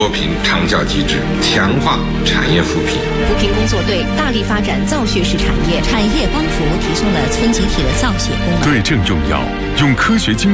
脱贫长效机制，强化产业扶贫。 扶贫工作队大力发展造血式产业， 产业帮扶提升了村集体的造血功能。 对症用药，用科学精